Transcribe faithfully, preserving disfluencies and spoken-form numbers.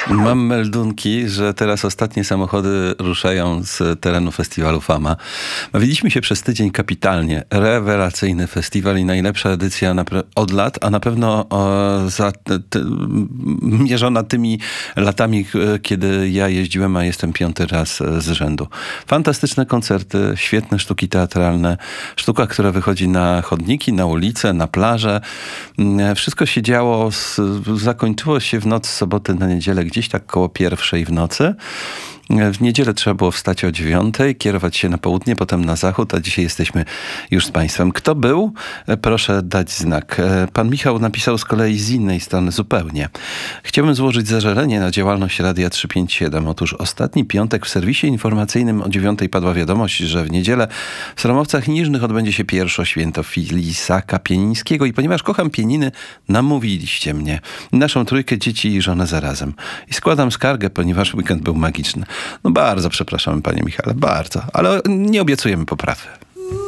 Mam meldunki, że teraz ostatnie samochody ruszają z terenu festiwalu Fama. Bawiliśmy się przez tydzień kapitalnie. Rewelacyjny festiwal i najlepsza edycja napra- od lat, a na pewno o, za, t, t, mierzona tymi latami, kiedy ja jeździłem, a jestem piąty raz z rzędu. Fantastyczne koncerty, świetne sztuki teatralne, sztuka, która wychodzi na chodniki, na ulice, na plażę. Wszystko się działo, z, zakończyło się w noc z soboty na niedzielę, gdzieś tak koło pierwszej w nocy. W niedzielę trzeba było wstać o dziewiątej, kierować się na południe, potem na zachód, a dzisiaj jesteśmy już z Państwem. Kto był? Proszę dać znak. Pan Michał napisał z kolei z innej strony zupełnie. Chciałbym złożyć zażalenie na działalność Radia trzysta pięćdziesiąt siedem. Otóż ostatni piątek w serwisie informacyjnym o dziewiątej padła wiadomość, że w niedzielę w Sromowcach Niżnych odbędzie się pierwsze święto Filisaka Pienińskiego i ponieważ kocham pieniny, namówiliście mnie, naszą trójkę dzieci i żonę zarazem. I składam skargę, ponieważ weekend był magiczny. No bardzo przepraszamy, panie Michale, bardzo. Ale nie obiecujemy poprawy.